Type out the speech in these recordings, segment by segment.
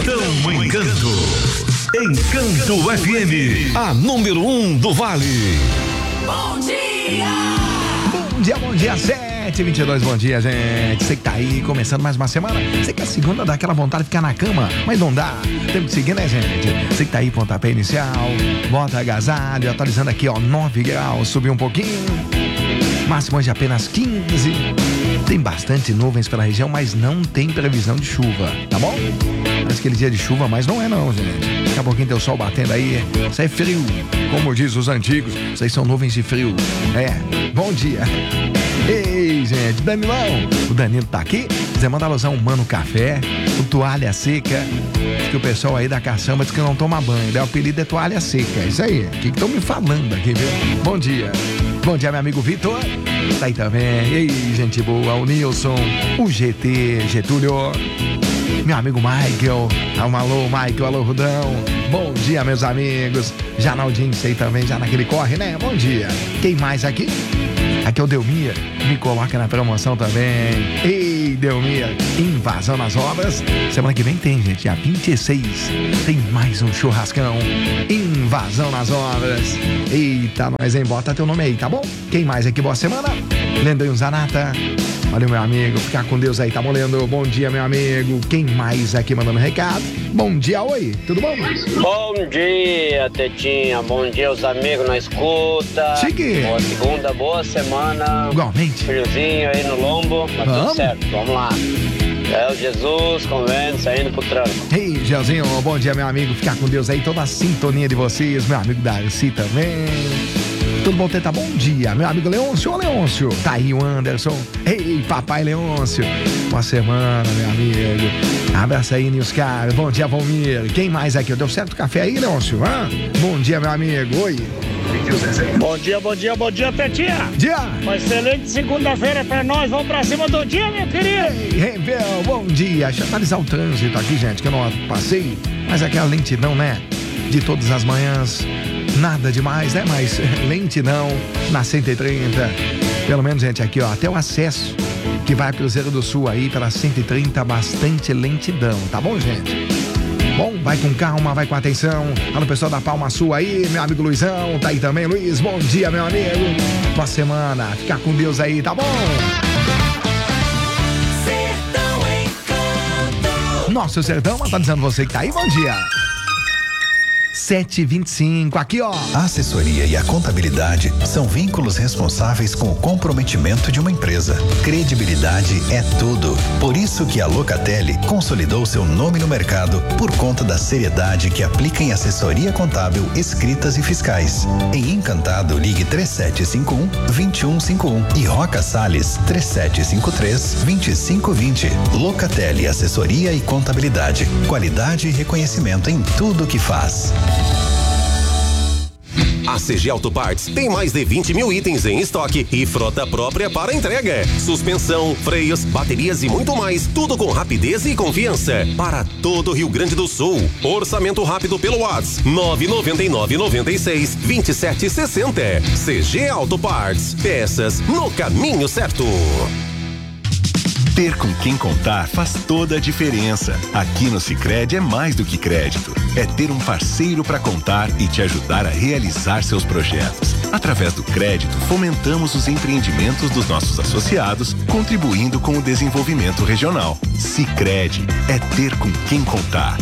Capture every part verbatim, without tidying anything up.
Plantão Encanto. Encanto F M, a número um do Vale. Bom dia! Bom dia, bom dia, sete e vinte e dois, bom dia, gente. Você que tá aí, começando mais uma semana. Você que a segunda dá aquela vontade de ficar na cama, mas não dá. Temos que seguir, né, gente? Você que tá aí, pontapé inicial, bota agasalho, atualizando aqui, ó, nove graus, subiu um pouquinho. Máximo de apenas quinze. Tem bastante nuvens pela região, mas não tem previsão de chuva, tá bom? Parece aquele dia de chuva, mas não é não, gente. Daqui a pouquinho tem o sol batendo aí. Isso é frio, como diz os antigos. Isso aí são nuvens de frio. É, bom dia. Ei, gente, Danilão. O Danilo tá aqui. Quiser mandar alusão, um Mano Café, o Toalha Seca. Diz que o pessoal aí da caçamba diz que não toma banho. Daí o apelido é Toalha Seca. Isso aí. O que estão me falando aqui, viu? Bom dia. Bom dia, meu amigo Vitor. Tá aí também. Ei, gente boa. O Nilson. O G T, Getúlio. Meu amigo Michael. Alô, Michael. Alô, Rudão. Bom dia, meus amigos. Já na audiência aí também, já naquele corre, né? Bom dia. Quem mais aqui? Aqui é o Delmir. Me coloca na promoção também. Ei, Delmir. Invasão nas obras. Semana que vem tem, gente. Dia vinte e seis. Tem mais um churrascão. Invasão nas obras. Eita, nós, hein? Bota teu nome aí, tá bom? Quem mais aqui? Boa semana. Leandrinho Zanata. Valeu, meu amigo. Ficar com Deus aí, tá bom, Leandro? Bom dia, meu amigo. Quem mais aqui mandando recado? Bom dia, oi. Tudo bom? Bom dia, Tetinha. Bom dia, os amigos na escuta. Chique. Boa segunda, boa semana. Igualmente. Friozinho aí no lombo, mas Vamos. tudo certo. Vamos lá. É o Jesus, convendo, saindo pro trampo. Ei, Gelzinho, bom dia, meu amigo. Ficar com Deus aí, toda a sintonia de vocês. Meu amigo Darcy também. Tudo bom, Teta? Bom dia, meu amigo Leôncio. Ô, Leôncio. Tá aí o Anderson. Ei, papai Leôncio. Boa semana, meu amigo. Abraço aí, Nilscar. Bom dia, Valmir. Quem mais aqui? Deu certo o café aí, Leôncio? Hã? Bom dia, meu amigo. Oi. Bom dia, bom dia, bom dia, Tetinha. Dia. Uma excelente segunda-feira pra nós. Vamos pra cima do dia, meu querido. Ei, Revel, bom dia. Deixa eu analisar o trânsito aqui, gente, que eu não passei. Mas aquela lentidão, né? De todas as manhãs. Nada demais, né? Mas lentidão na cento e trinta. Pelo menos, gente, aqui, ó, até o acesso que vai pro Cruzeiro do Sul aí pela cento e trinta, bastante lentidão, tá bom, gente? Bom, vai com calma, vai com atenção. Alô, pessoal da Palma Sul aí, meu amigo Luizão, tá aí também, Luiz. Bom dia, meu amigo. Boa semana, ficar com Deus aí, tá bom? Sertão Encanto. Nosso Sertão, atualizando você que tá aí, bom dia. sete e vinte e cinco, aqui ó. A assessoria e a contabilidade são vínculos responsáveis com o comprometimento de uma empresa. Credibilidade é tudo. Por isso que a Locatelli consolidou seu nome no mercado por conta da seriedade que aplica em assessoria contábil, escritas e fiscais. Em Encantado, ligue três sete cinco um, dois um cinco um e Roca Salles três sete cinco três, dois cinco dois zero. Locatelli Assessoria e Contabilidade. Qualidade e reconhecimento em tudo que faz. A C G Auto Parts tem mais de vinte mil itens em estoque e frota própria para entrega. Suspensão, freios, baterias e muito mais. Tudo com rapidez e confiança. Para todo o Rio Grande do Sul. Orçamento rápido pelo WhatsApp nove nove nove nove seis, dois sete seis zero. C G Auto Parts. Peças no caminho certo. Ter com quem contar faz toda a diferença. Aqui no Sicredi é mais do que crédito. É ter um parceiro para contar e te ajudar a realizar seus projetos. Através do crédito, fomentamos os empreendimentos dos nossos associados, contribuindo com o desenvolvimento regional. Sicredi é ter com quem contar.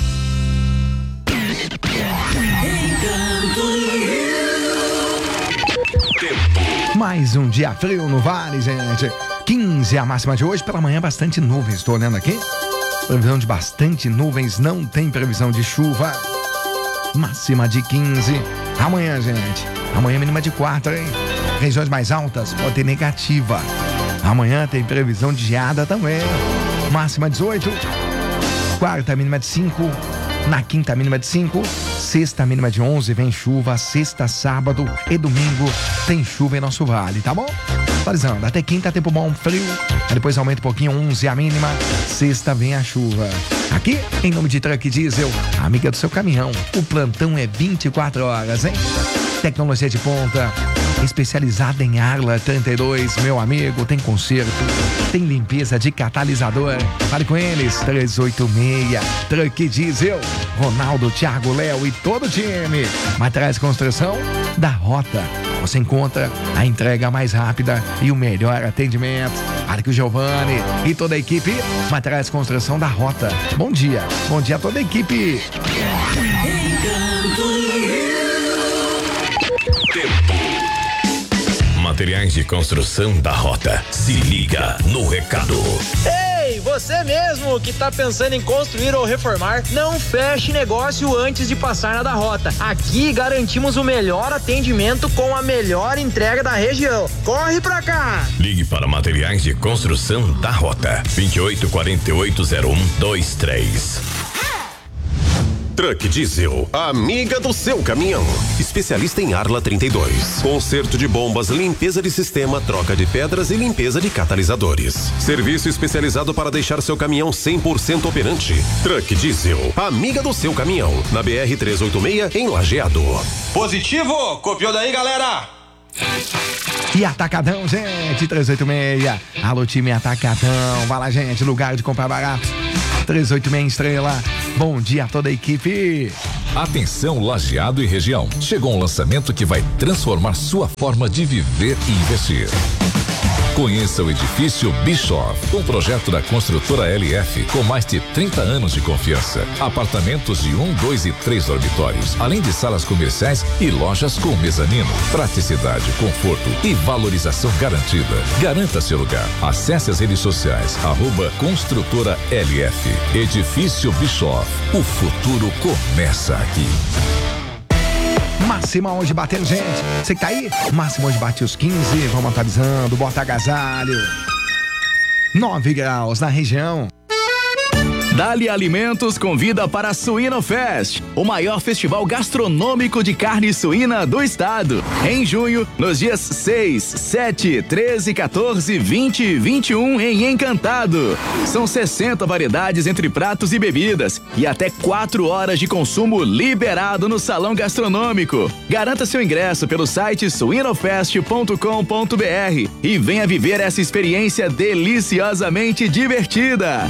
Mais um dia frio no Vale, gente. quinze a máxima de hoje, pela manhã bastante nuvens, estou olhando aqui. Previsão de bastante nuvens, não tem previsão de chuva. Máxima de quinze. Amanhã, gente. Amanhã mínima de quatro, hein? Regiões mais altas pode ter negativa. Amanhã tem previsão de geada também. Máxima dezoito. Quarta mínima de cinco. Na quinta mínima de cinco. Sexta mínima de onze, vem chuva. Sexta, sábado e domingo tem chuva em nosso vale, tá bom? Atualizando, até quinta tempo bom, frio. Depois aumenta um pouquinho, onze a mínima. Sexta vem a chuva. Aqui, em nome de Truck Diesel, amiga do seu caminhão. O plantão é vinte e quatro horas, hein? Tecnologia de ponta, especializada em Arla trinta e dois, meu amigo, tem conserto, tem limpeza de catalisador. Fale com eles, três oito seis, Truck Diesel. Ronaldo, Thiago, Léo e todo o time. Materiais de construção da Rota. Você encontra a entrega mais rápida e o melhor atendimento. Fale com o Giovanni e toda a equipe. Materiais de construção da Rota. Bom dia, bom dia a toda a equipe. Materiais de construção da Rota. Se liga no recado. Ei, você mesmo que tá pensando em construir ou reformar, não feche negócio antes de passar na da Rota. Aqui garantimos o melhor atendimento com a melhor entrega da região. Corre pra cá! Ligue para Materiais de Construção da Rota. vinte e oito, quarenta e oito, zero um, dois três. Truck Diesel, amiga do seu caminhão. Especialista em Arla trinta e dois. Conserto de bombas, limpeza de sistema, troca de pedras e limpeza de catalisadores. Serviço especializado para deixar seu caminhão cem por cento operante. Truck Diesel, amiga do seu caminhão. Na B R trezentos e oitenta e seis, em Lajeado. Positivo? Copiou daí, galera? E Atacadão, gente, trezentos e oitenta e seis. Alô, time Atacadão. Vai lá, gente, lugar de comprar barato. trezentos e oitenta e seis Estrela. Bom dia a toda a equipe. Atenção, Lajeado e região. Chegou um lançamento que vai transformar sua forma de viver e investir. Conheça o edifício Bischoff, um projeto da construtora L F com mais de trinta anos de confiança. Apartamentos de um, dois e três dormitórios, além de salas comerciais e lojas com mezanino. Praticidade, conforto e valorização garantida. Garanta seu lugar. Acesse as redes sociais, arroba construtora L F. Edifício Bischoff. O futuro começa aqui. Máxima hoje batendo, gente. Você que tá aí? Máxima hoje bate os quinze. Vamos atualizando. Bota agasalho. nove graus na região. Dali Alimentos convida para a Suíno Fest, o maior festival gastronômico de carne suína do estado. Em junho, nos dias seis, sete, treze, quatorze, vinte e vinte e um em Encantado. São sessenta variedades entre pratos e bebidas e até quatro horas de consumo liberado no salão gastronômico. Garanta seu ingresso pelo site suinofest ponto com ponto br e venha viver essa experiência deliciosamente divertida.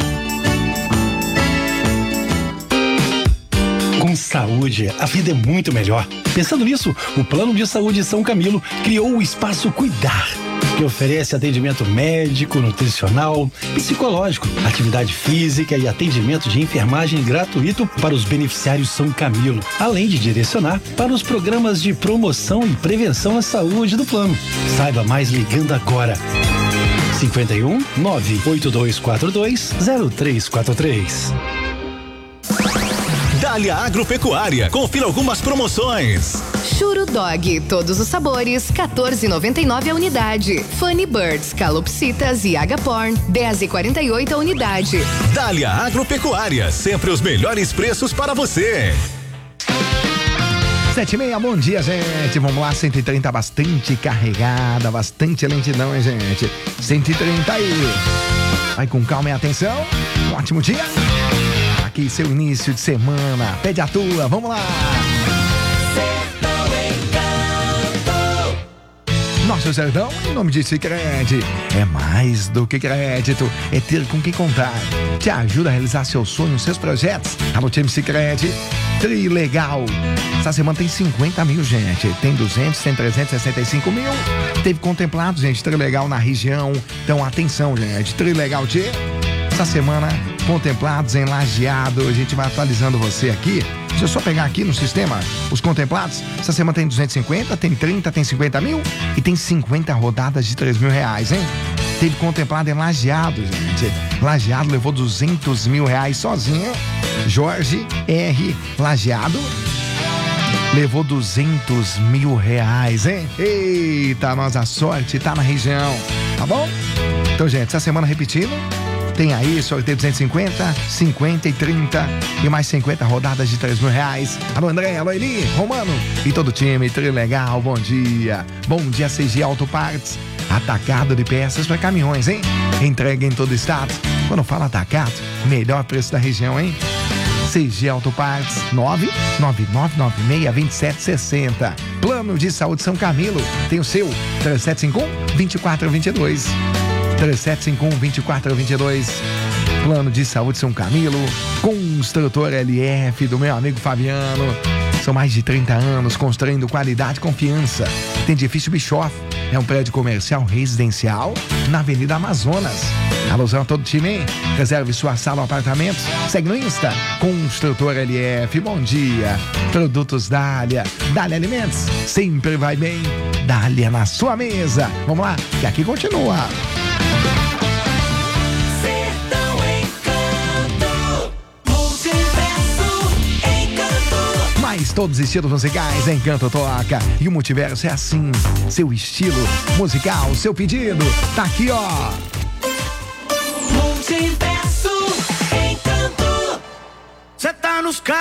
Com saúde, a vida é muito melhor. Pensando nisso, o Plano de Saúde São Camilo criou o Espaço Cuidar, que oferece atendimento médico, nutricional, psicológico, atividade física e atendimento de enfermagem gratuito para os beneficiários São Camilo, além de direcionar para os programas de promoção e prevenção à saúde do plano. Saiba mais ligando agora. cinquenta e um, nove oito dois quatro dois, zero três quatro três. Dália Agropecuária, confira algumas promoções. Churo Dog, todos os sabores, quatorze e noventa e nove a unidade. Funny Birds, Calopsitas e Agaporn, dez e quarenta e oito a unidade. Dália Agropecuária, sempre os melhores preços para você. Sete e meia, bom dia, gente. Vamos lá, cento e trinta, bastante carregada, bastante lentidão, hein, gente. cento e trinta aí. Vai com calma e atenção. Um ótimo dia. Aqui, seu início de semana. Pede a tua, vamos lá. Nosso Sertão, em nome de Sicredi, é mais do que crédito, é ter com quem contar. Te ajuda a realizar seus sonhos, seus projetos. Alô, time Sicredi, Trilegal. Essa semana tem cinquenta mil, gente. Tem duzentos, tem trezentos e sessenta e cinco mil. Teve contemplado, gente, Trilegal na região. Então, atenção, gente. Trilegal de... Essa semana, contemplados em Lajeado. A gente vai atualizando você aqui. Deixa eu só pegar aqui no sistema os contemplados. Essa semana tem duzentos e cinquenta, tem trinta, tem cinquenta mil e tem cinquenta rodadas de três mil reais, hein? Teve contemplado em Lajeado, gente. Lajeado levou duzentos mil reais sozinho. Jorge R. Lajeado levou duzentos mil reais, hein? Eita, nossa sorte tá na região, tá bom? Então, gente, essa semana repetindo. Tem aí, sorteio duzentos e cinquenta, cinquenta e trinta e mais cinquenta rodadas de três mil reais. Alô, André, alô, Eli, Romano e todo o time, Trilegal, bom dia. Bom dia, C G Autopartes. Atacado de peças para caminhões, hein? Entrega em todo o estado. Quando fala atacado, melhor preço da região, hein? C G Autopartes, nove nove nove nove seis dois sete seis zero. Plano de Saúde São Camilo, tem o seu, três sete cinco um, dois quatro dois dois. três sete cinco um, dois quatro dois dois. Plano de Saúde São Camilo, Construtor L F, do meu amigo Fabiano. São mais de trinta anos construindo qualidade e confiança. Tem edifício Bischoff, é um prédio comercial residencial na Avenida Amazonas. Alusão a todo time, hein? Reserve sua sala ou apartamento. Segue no Insta, Construtor L F. Bom dia. Produtos Dália. Dália Alimentos, sempre vai bem. Dália na sua mesa. Vamos lá, que aqui continua. Mais todos os estilos musicais, Encanto toca. E o Multiverso é assim, seu estilo musical, seu pedido, tá aqui, ó. Multiverso Encanto. Cê tá nos carros.